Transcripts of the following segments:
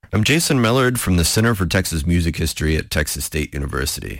I'm Jason Mellard from the Center for Texas Music History at Texas State University.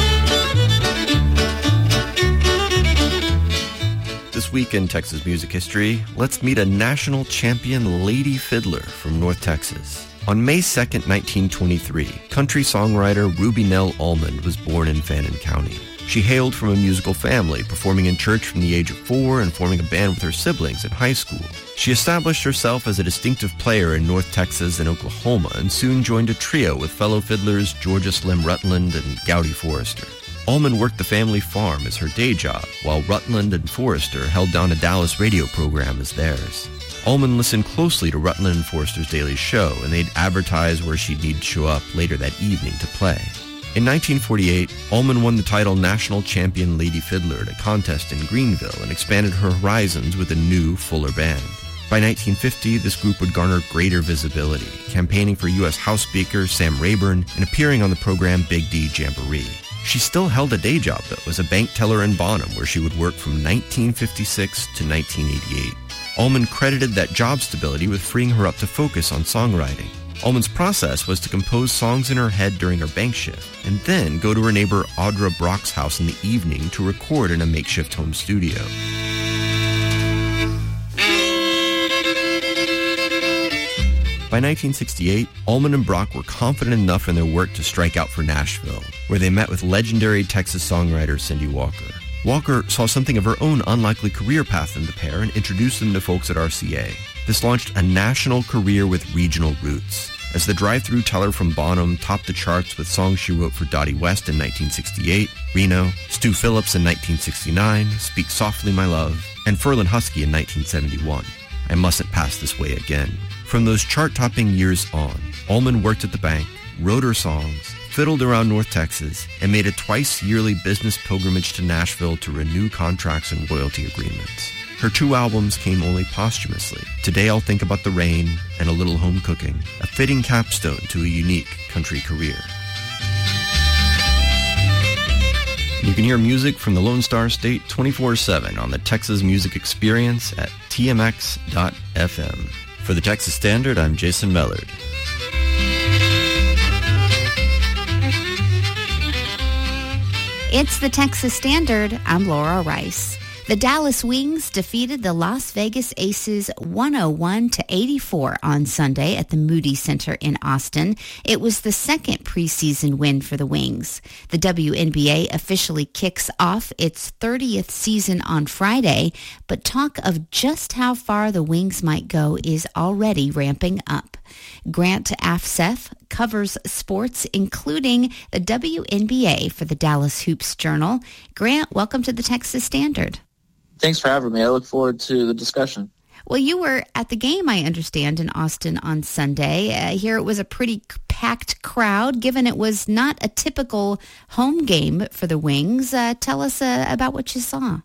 This week in Texas Music History, let's meet a national champion lady fiddler from North Texas. On May 2nd, 1923, country songwriter Ruby Nell Almond was born in Fannin County. She hailed from a musical family, performing in church from the age of 4 and forming a band with her siblings in high school. She established herself as a distinctive player in North Texas and Oklahoma and soon joined a trio with fellow fiddlers Georgia Slim Rutland and Gowdy Forrester. Almond worked the family farm as her day job, while Rutland and Forrester held down a Dallas radio program as theirs. Almond listened closely to Rutland and Forrester's daily show, and they'd advertise where she'd need to show up later that evening to play. In 1948, Almond won the title National Champion Lady Fiddler at a contest in Greenville and expanded her horizons with a new, fuller band. By 1950, this group would garner greater visibility, campaigning for U.S. House Speaker Sam Rayburn and appearing on the program Big D Jamboree. She still held a day job, though, as a bank teller in Bonham, where she would work from 1956 to 1988. Almond credited that job stability with freeing her up to focus on songwriting. Almond's process was to compose songs in her head during her bank shift, and then go to her neighbor Audra Brock's house in the evening to record in a makeshift home studio. By 1968, Almond and Brock were confident enough in their work to strike out for Nashville, where they met with legendary Texas songwriter Cindy Walker. Walker saw something of her own unlikely career path in the pair and introduced them to folks at RCA. This launched a national career with regional roots, as the drive-through teller from Bonham topped the charts with songs she wrote for Dottie West in 1968, Reno, Stu Phillips in 1969, Speak Softly My Love, and Ferlin Husky in 1971. I Mustn't Pass This Way Again. From those chart-topping years on, Almond worked at the bank, wrote her songs, fiddled around North Texas, and made a twice-yearly business pilgrimage to Nashville to renew contracts and royalty agreements. Her 2 albums came only posthumously, Today I'll Think About the Rain and A Little Home Cooking, a fitting capstone to a unique country career. You can hear music from the Lone Star State 24/7 on the Texas Music Experience at tmx.fm. For the Texas Standard, I'm Jason Mellard. It's the Texas Standard. I'm Laura Rice. The Dallas Wings defeated the Las Vegas Aces 101-84 on Sunday at the Moody Center in Austin. It was the second preseason win for the Wings. The WNBA officially kicks off its 30th season on Friday, but talk of just how far the Wings might go is already ramping up. Grant Afsef covers sports, including the WNBA for the Dallas Hoops Journal. Grant, welcome to the Texas Standard. Thanks for having me. I look forward to the discussion. Well, you were at the game, I understand, in Austin on Sunday. Here it was a pretty packed crowd, given it was not a typical home game for the Wings. Tell us about what you saw.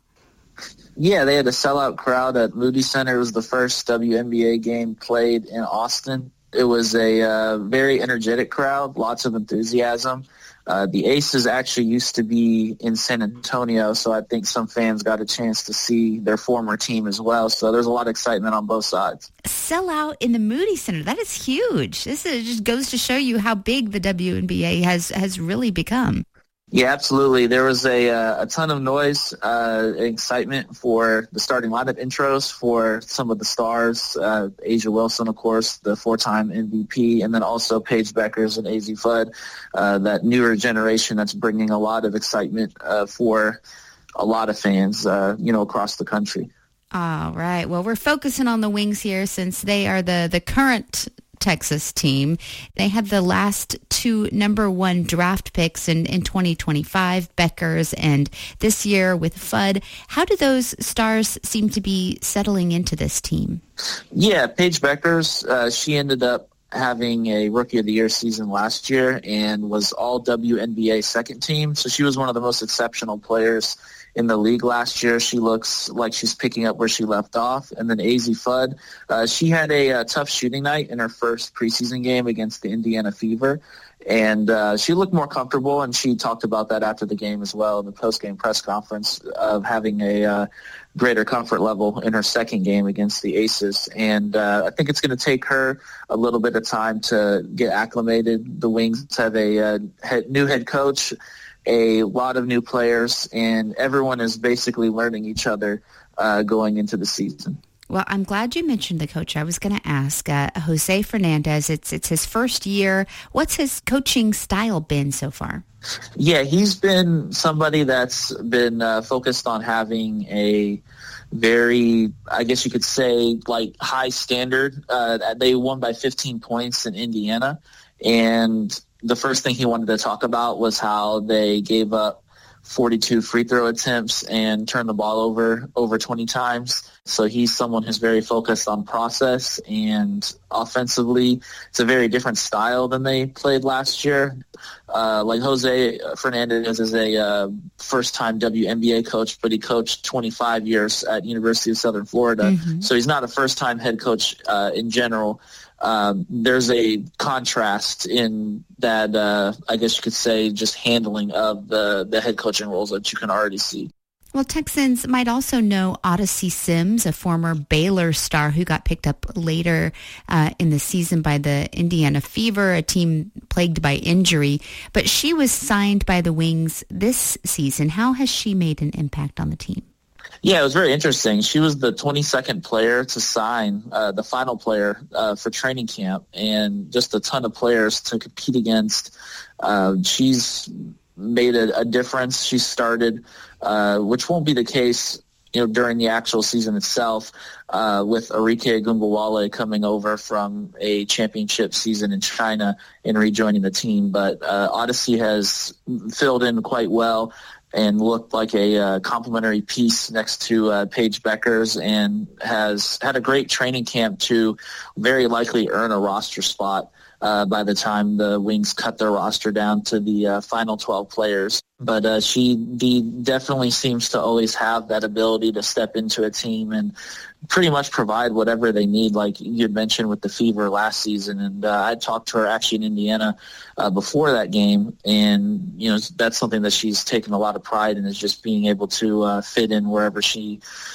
Yeah, they had a sellout crowd at Moody Center. It was the first WNBA game played in Austin. It was a very energetic crowd, lots of enthusiasm. The Aces actually used to be in San Antonio, so I think some fans got a chance to see their former team as well. So there's a lot of excitement on both sides. Sell out in the Moody Center. That is huge. Just goes to show you how big the WNBA has really become. Yeah, absolutely. There was a ton of noise, excitement for the starting lineup intros for some of the stars. Asia Wilson, of course, the 4-time MVP, and then also Paige Beckers and AZ Fudd, that newer generation that's bringing a lot of excitement for a lot of fans, across the country. All right. Well, we're focusing on the Wings here since they are the current Texas team. They had the last 2 number 1 draft picks in 2025, Beckers, and this year with Fudd. How do those stars seem to be settling into this team? Yeah, Paige Beckers, she ended up having a Rookie of the Year season last year and was all WNBA second team. So she was one of the most exceptional players in the league last year. She looks like she's picking up where she left off. And then AZ Fudd, she had a tough shooting night in her first preseason game against the Indiana Fever. And she looked more comfortable, and she talked about that after the game as well in the post-game press conference of having a greater comfort level in her second game against the Aces. And I think it's going to take her a little bit of time to get acclimated. The Wings have a new head coach, a lot of new players, and everyone is basically learning each other going into the season. Well, I'm glad you mentioned the coach. I was going to ask, Jose Fernandez, it's his first year. What's his coaching style been so far? Yeah, he's been somebody that's been focused on having a very, I guess you could say, like high standard. They won by 15 points in Indiana, and the first thing he wanted to talk about was how they gave up 42 free throw attempts and turned the ball over 20 times. So he's someone who's very focused on process, and offensively, it's a very different style than they played last year. Like Jose Fernandez is a first-time WNBA coach, but he coached 25 years at University of Southern Florida. Mm-hmm. So he's not a first-time head coach in general. There's a contrast in that, I guess you could say, just handling of the head coaching roles that you can already see. Well, Texans might also know Odyssey Sims, a former Baylor star who got picked up later in the season by the Indiana Fever, a team plagued by injury. But she was signed by the Wings this season. How has she made an impact on the team? Yeah, it was very interesting. She was the 22nd player to sign, the final player for training camp, and just a ton of players to compete against. She's made a difference. She started, which won't be the case, during the actual season itself, with Arike Gumbawale coming over from a championship season in China and rejoining the team. But Odyssey has filled in quite well and looked like a complementary piece next to Paige Beckers, and has had a great training camp to very likely earn a roster spot by the time the Wings cut their roster down to the final 12 players. But she definitely seems to always have that ability to step into a team and pretty much provide whatever they need, like you had mentioned with the Fever last season. And I talked to her actually in Indiana before that game, and that's something that she's taken a lot of pride in, is just being able to fit in wherever she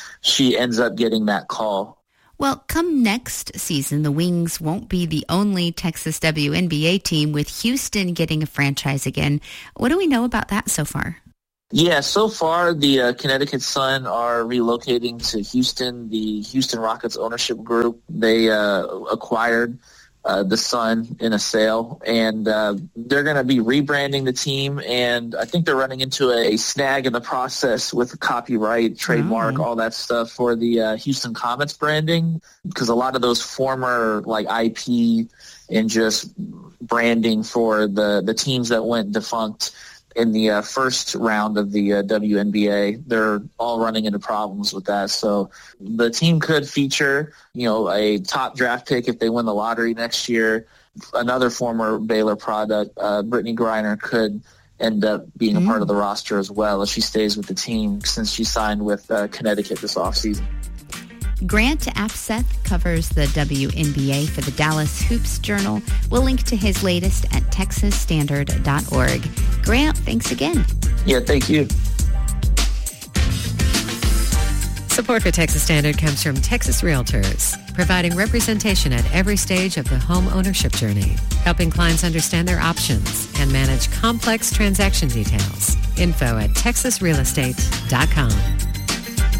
ends up getting that call. Well, come next season, the Wings won't be the only Texas WNBA team, with Houston getting a franchise again. What do we know about that so far? Yeah, so far the Connecticut Sun are relocating to Houston. The Houston Rockets ownership group, they acquired the Sun in a sale, and they're going to be rebranding the team, and I think they're running into a snag in the process with copyright, trademark, all that stuff for the Houston Comets branding, because a lot of those former IP and just branding for the teams that went defunct in the first round of the WNBA, they're all running into problems with that. So the team could feature, a top draft pick if they win the lottery next year. Another former Baylor product, Brittany Griner, could end up being a part of the roster as well if she stays with the team, since she signed with Connecticut this offseason. Grant Apseth covers the WNBA for the Dallas Hoops Journal. We'll link to his latest at texasstandard.org. Grant, thanks again. Yeah, thank you. Support for Texas Standard comes from Texas Realtors, providing representation at every stage of the home ownership journey, helping clients understand their options and manage complex transaction details. Info at texasrealestate.com.